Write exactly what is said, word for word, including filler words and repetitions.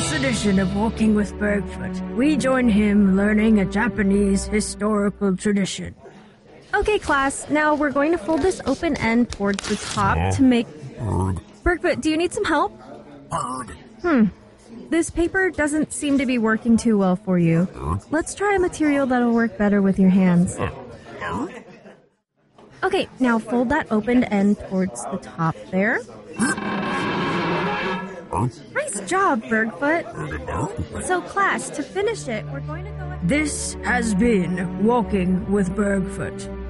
this edition of Walking with Bergfoot, we join him learning a Japanese historical tradition. Okay, class, now we're going to fold this open end towards the top to make... Bergfoot, do you need some help? Hmm. This paper doesn't seem to be working too well for you. Let's try a material that'll work better with your hands. Okay, now fold that opened end towards the top there. Nice job, Bergfoot. So, class, to finish it, we're going to go... This has been Walking with Bergfoot.